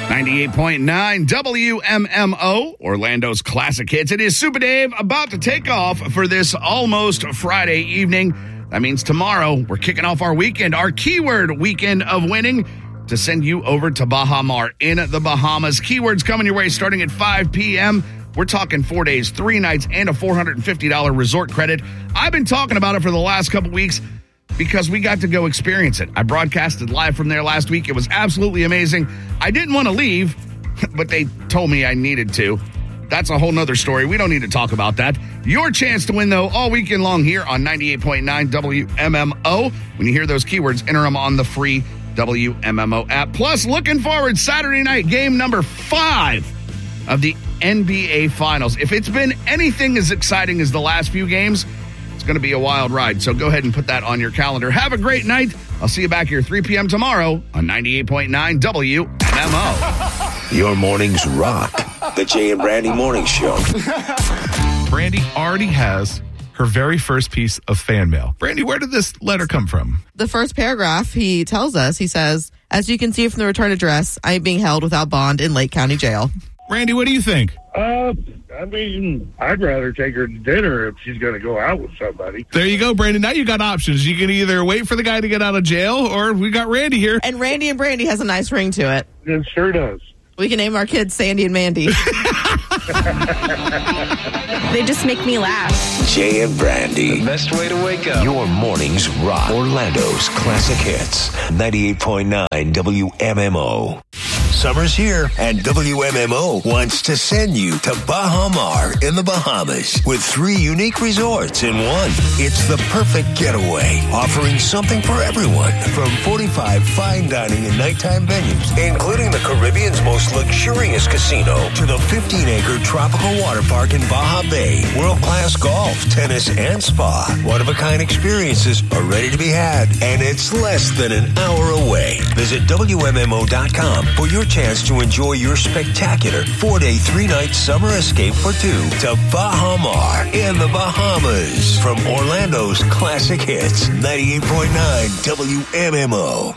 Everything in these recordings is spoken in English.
98.9 WMMO, Orlando's classic hits. It is Super Dave about to take off for this almost Friday evening. That means tomorrow we're kicking off our weekend, our keyword weekend of winning, to send you over to Baha Mar in the Bahamas. Keywords coming your way starting at 5 p.m. We're talking 4 days, 3 nights, and a $450 resort credit. I've been talking about it for the last couple weeks because we got to go experience it. I broadcasted live from there last week. It was absolutely amazing. I didn't want to leave, but they told me I needed to. That's a whole nother story. We don't need to talk about that. Your chance to win, though, all weekend long here on 98.9 WMMO. When you hear those keywords, enter them on the free WMMO app. Plus, looking forward, Saturday night, game number 5 of the NBA Finals. If it's been anything as exciting as the last few games, it's going to be a wild ride. So go ahead and put that on your calendar. Have a great night. I'll see you back here 3 p.m. tomorrow on 98.9 WMMO. Your mornings rock. The Jay and Brandy Morning Show. Brandy already has her very first piece of fan mail. Brandy, where did this letter come from? The first paragraph, he tells us, he says, as you can see from the return address, I am being held without bond in Lake County Jail. Brandy, what do you think? I mean, I'd rather take her to dinner if she's going to go out with somebody. There you go, Brandy. Now you got options. You can either wait for the guy to get out of jail, or we got Randy here. And Randy and Brandy has a nice ring to it. It sure does. We can name our kids Sandy and Mandy. They just make me laugh. Jay and Brandy. The best way to wake up. Your mornings rock. Orlando's classic hits. 98.9 WMMO. Summer's here, and WMMO wants to send you to Baha Mar in the Bahamas with 3 unique resorts in one. It's the perfect getaway, offering something for everyone from 45 fine dining and nighttime venues, including the Caribbean's most luxurious casino, to the 15-acre tropical water park in Baja Bay, world-class golf, tennis, and spa. One-of-a-kind experiences are ready to be had, and it's less than an hour away. Visit WMMO.com for your chance to enjoy your spectacular 4-day, 3-night summer escape for 2 to Baha Mar in the Bahamas. From Orlando's classic hits, 98.9 WMMO.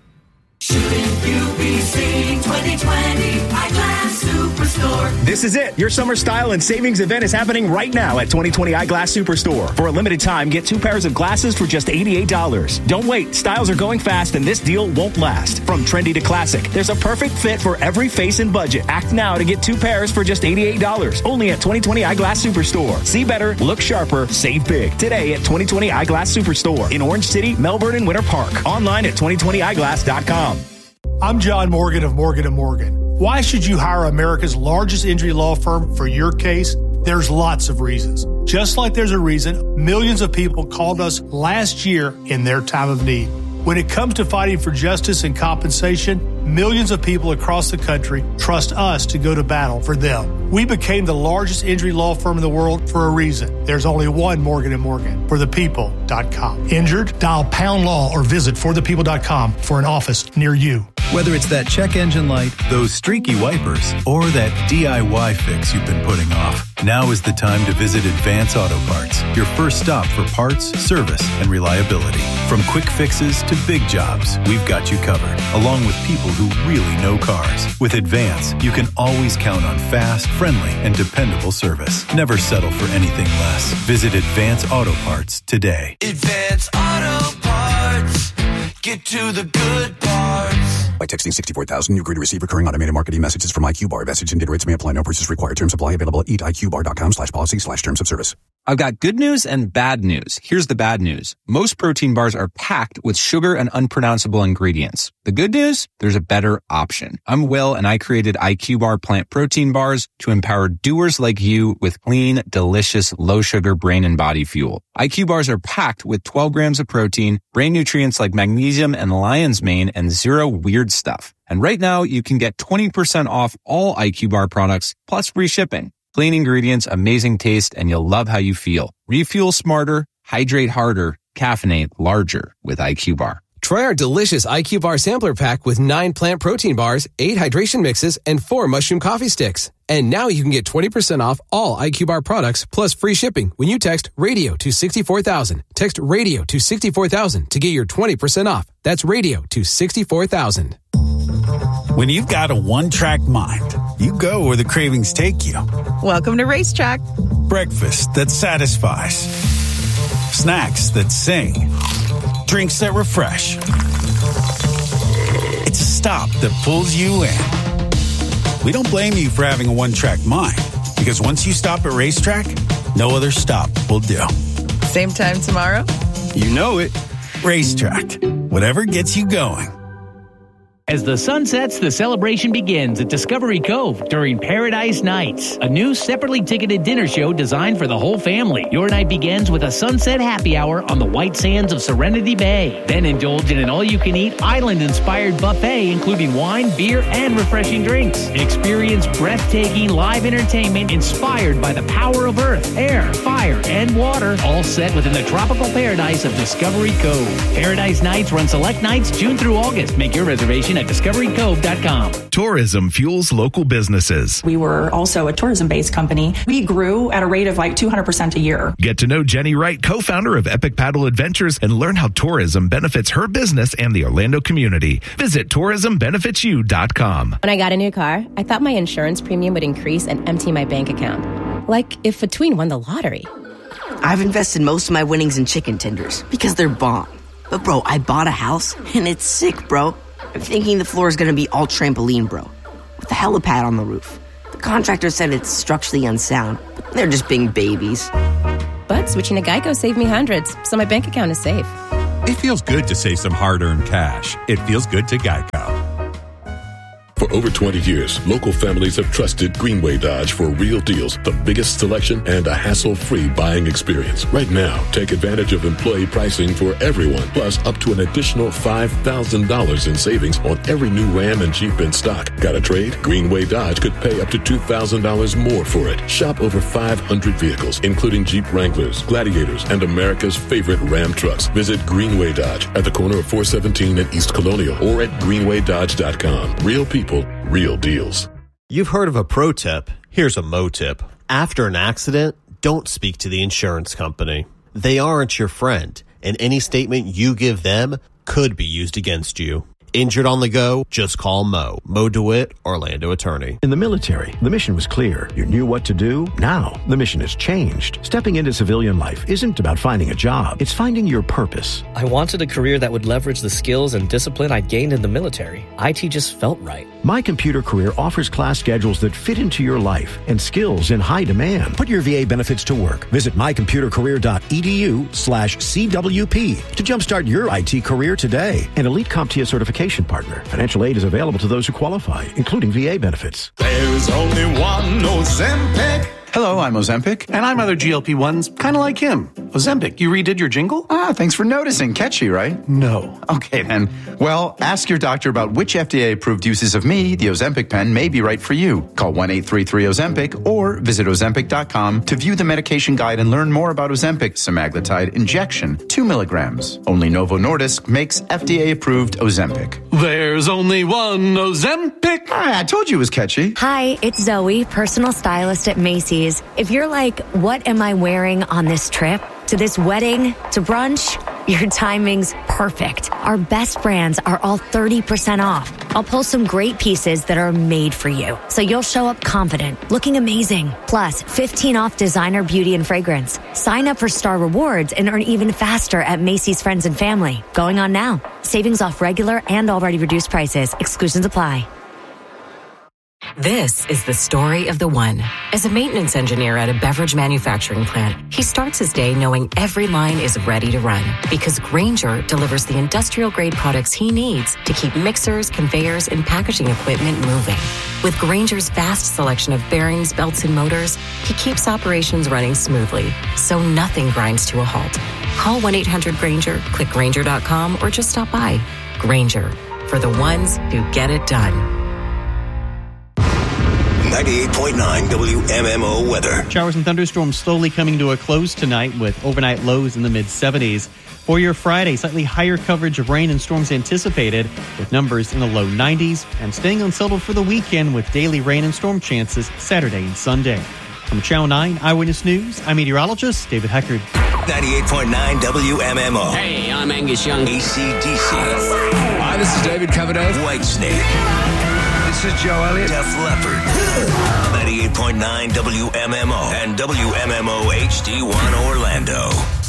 Shouldn't you be seeing 2020 Eyeglass Superstore? This is it. Your summer style and savings event is happening right now at 2020 Eyeglass Superstore. For a limited time, get 2 pairs of glasses for just $88. Don't wait. Styles are going fast and this deal won't last. From trendy to classic, there's a perfect fit for every face and budget. Act now to get 2 pairs for just $88. Only at 2020 Eyeglass Superstore. See better, look sharper, save big. Today at 2020 Eyeglass Superstore in Orange City, Melbourne, and Winter Park. Online at 2020eyeglass.com. I'm John Morgan of Morgan & Morgan. Why should you hire America's largest injury law firm for your case? There's lots of reasons. Just like there's a reason millions of people called us last year in their time of need. When it comes to fighting for justice and compensation, millions of people across the country trust us to go to battle for them. We became the largest injury law firm in the world for a reason. There's only one Morgan & Morgan, forthepeople.com. Injured? Dial pound law or visit forthepeople.com for an office near you. Whether it's that check engine light, those streaky wipers, or that DIY fix you've been putting off, now is the time to visit Advance Auto Parts, your first stop for parts, service, and reliability. From quick fixes to big jobs, we've got you covered, along with people who really know cars. With Advance, you can always count on fast, friendly, and dependable service. Never settle for anything less. Visit Advance Auto Parts today. Advance Auto Parts. Get to the good parts. By texting 64,000, you agree to receive recurring automated marketing messages from IQ Bar. Message and data rates may apply. No purchase required. Terms apply. Available at eatiqbar.com/policy/terms of service. I've got good news and bad news. Here's the bad news. Most protein bars are packed with sugar and unpronounceable ingredients. The good news? There's a better option. I'm Will, and I created IQ Bar plant protein bars to empower doers like you with clean, delicious, low-sugar brain and body fuel. IQ Bars are packed with 12 grams of protein, brain nutrients like magnesium and lion's mane, and 0 weird stuff. And right now, you can get 20% off all IQ Bar products, plus free shipping. Clean ingredients, amazing taste, and you'll love how you feel. Refuel smarter, hydrate harder, caffeinate larger with IQ Bar. Try our delicious IQ Bar sampler pack with 9 plant protein bars, 8 hydration mixes, and 4 mushroom coffee sticks. And now you can get 20% off all IQ Bar products plus free shipping when you text RADIO to 64,000. Text RADIO to 64,000 to get your 20% off. That's RADIO to 64,000. When you've got a one-track mind, you go where the cravings take you. Welcome to Racetrack. Breakfast that satisfies. Snacks that sing. Drinks that refresh. It's a stop that pulls you in. We don't blame you for having a one-track mind, because once you stop at Racetrack, no other stop will do. Same time tomorrow? You know it. Racetrack. Whatever gets you going. As the sun sets, the celebration begins at Discovery Cove during Paradise Nights, a new separately ticketed dinner show designed for the whole family. Your night begins with a sunset happy hour on the white sands of Serenity Bay. Then indulge in an all-you-can-eat island-inspired buffet, including wine, beer, and refreshing drinks. Experience breathtaking live entertainment inspired by the power of earth, air, fire, and water, all set within the tropical paradise of Discovery Cove. Paradise Nights run select nights June through August. Make your reservation at discoverycove.com. Tourism fuels local businesses. We were also a tourism-based company. We grew at a rate of like 200% a year. Get to know Jenny Wright, co-founder of Epic Paddle Adventures, and learn how tourism benefits her business and the Orlando community. Visit tourismbenefitsyou.com. When I got a new car, I thought my insurance premium would increase and empty my bank account. Like if a tween won the lottery. I've invested most of my winnings in chicken tenders because they're bomb. But bro, I bought a house and it's sick, bro. I'm thinking the floor is going to be all trampoline, bro, with a helipad on the roof. The contractor said it's structurally unsound, but they're just being babies. But switching to Geico saved me hundreds, so my bank account is safe. It feels good to save some hard-earned cash. It feels good to Geico. For over 20 years, local families have trusted Greenway Dodge for real deals, the biggest selection, and a hassle-free buying experience. Right now, take advantage of employee pricing for everyone, plus up to an additional $5,000 in savings on every new Ram and Jeep in stock. Got a trade? Greenway Dodge could pay up to $2,000 more for it. Shop over 500 vehicles, including Jeep Wranglers, Gladiators, and America's favorite Ram trucks. Visit Greenway Dodge at the corner of 417 and East Colonial or at greenwaydodge.com. Real people, real deals. You've heard of a pro tip. Here's a mo tip. After an accident, don't speak to the insurance company. They aren't your friend, and any statement you give them could be used against you. Injured on the go? Just call Mo. Mo DeWitt, Orlando attorney. In the military, the mission was clear. You knew what to do. Now, the mission has changed. Stepping into civilian life isn't about finding a job. It's finding your purpose. I wanted a career that would leverage the skills and discipline I gained in the military. IT just felt right. My Computer Career offers class schedules that fit into your life and skills in high demand. Put your VA benefits to work. Visit mycomputercareer.edu/CWP to jumpstart your IT career today. An elite CompTIA certification partner. Financial aid is available to those who qualify, including VA benefits. There's only one Ozempic. Hello, I'm Ozempic. And I'm other GLP-1s, kind of like him. Ozempic, you redid your jingle? Thanks for noticing. Catchy, right? No. Okay, then. Well, ask your doctor about which FDA-approved uses of me, the Ozempic pen, may be right for you. Call 1-833-OZEMPIC or visit Ozempic.com to view the medication guide and learn more about Ozempic semaglutide injection, 2 milligrams. Only Novo Nordisk makes FDA-approved Ozempic. There's only one Ozempic. I told you it was catchy. Hi, it's Zoe, personal stylist at Macy's. If you're like, what am I wearing on this trip? To this wedding? To brunch? Your timing's perfect. Our best brands are all 30% off. I'll pull some great pieces that are made for you, so you'll show up confident, looking amazing. Plus, 15 off designer beauty and fragrance. Sign up for Star Rewards and earn even faster at Macy's Friends and Family. Going on now. Savings off regular and already reduced prices. Exclusions apply. This is the story of the one. As a maintenance engineer at a beverage manufacturing plant, he starts his day knowing every line is ready to run because Grainger delivers the industrial-grade products he needs to keep mixers, conveyors, and packaging equipment moving. With Grainger's vast selection of bearings, belts, and motors, he keeps operations running smoothly, so nothing grinds to a halt. Call 1-800-GRAINGER, click Grainger.com, or just stop by. Grainger, for the ones who get it done. 98.9 WMMO weather. Showers and thunderstorms slowly coming to a close tonight with overnight lows in the mid-70s. For your Friday, slightly higher coverage of rain and storms anticipated with numbers in the low 90s and staying unsettled for the weekend with daily rain and storm chances Saturday and Sunday. From Channel 9 Eyewitness News, I'm meteorologist David Heckard. 98.9 WMMO. Hey, I'm Angus Young. AC/DC. Hi, this is David Coverdale. Whitesnake. This is Joe Elliott. Def Leppard. 98.9 WMMO and WMMO HD1 Orlando.